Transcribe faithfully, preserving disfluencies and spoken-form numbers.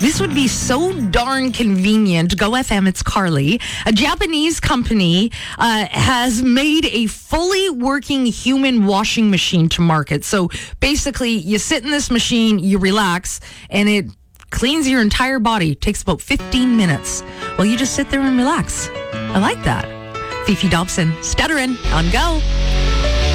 This would be so darn convenient. Go F M, it's Carly. A Japanese company uh, has made a fully working human washing machine to market. So basically, you sit in this machine, you relax, and it cleans your entire body. It takes about fifteen minutes. Well, you just sit there and relax. I like that. Fifi Dobson, stuttering on Go.